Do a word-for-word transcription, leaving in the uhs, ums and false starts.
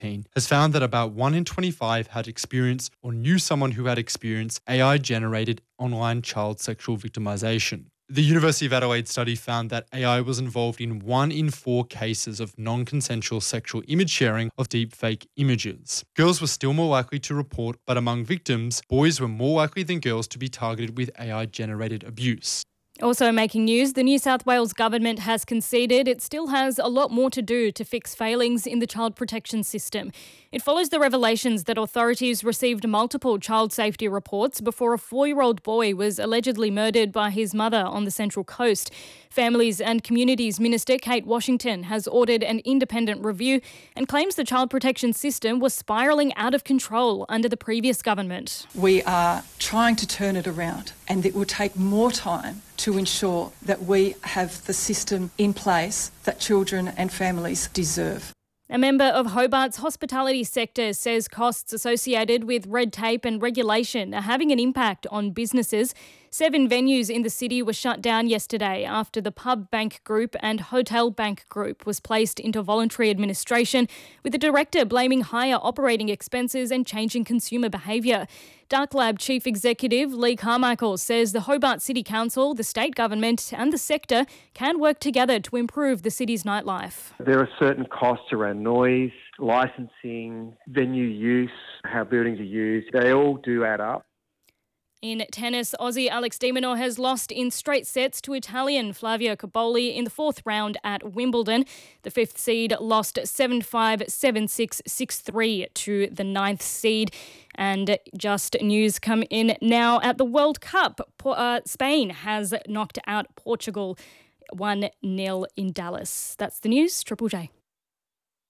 has found that about one in twenty-five had experienced or knew someone who had experienced A I-generated online child sexual victimisation. The University of Adelaide study found that A I was involved in one in four cases of non-consensual sexual image sharing of deepfake images. Girls were still more likely to report, but among victims, boys were more likely than girls to be targeted with A I-generated abuse. Also making news, the New South Wales government has conceded it still has a lot more to do to fix failings in the child protection system. It follows the revelations that authorities received multiple child safety reports before a four-year-old boy was allegedly murdered by his mother on the Central Coast. Families and Communities Minister Kate Washington has ordered an independent review and claims the child protection system was spiralling out of control under the previous government. We are trying to turn it around, and it will take more time to ensure that we have the system in place that children and families deserve. A member of Hobart's hospitality sector says costs associated with red tape and regulation are having an impact on businesses. Seven venues in the city were shut down yesterday after the Pub Bank Group and Hotel Bank Group was placed into voluntary administration, with the director blaming higher operating expenses and changing consumer behaviour. Dark Lab Chief Executive Lee Carmichael says the Hobart City Council, the state government and the sector can work together to improve the city's nightlife. There are certain costs around noise, licensing, venue use, how buildings are used. They all do add up. In tennis, Aussie Alex de Minaur has lost in straight sets to Italian Flavio Cobolli in the fourth round at Wimbledon. The fifth seed lost seven five, seven six, six three to the ninth seed. And just news come in now at the World Cup. Uh, Spain has knocked out Portugal one nil in Dallas. That's the news. Triple J.